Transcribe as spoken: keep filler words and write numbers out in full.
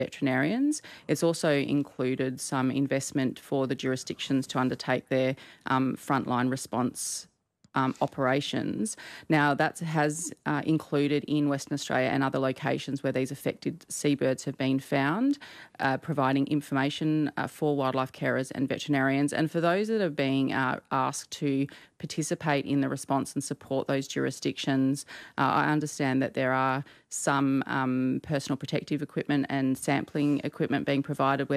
veterinarians. It's also included some investment for the jurisdictions to undertake their um, frontline response Um, operations. Now, that has uh, included in Western Australia and other locations where these affected seabirds have been found, uh, providing information uh, for wildlife carers and veterinarians. And for those that are being uh, asked to participate in the response and support those jurisdictions, uh, I understand that there are some um, personal protective equipment and sampling equipment being provided where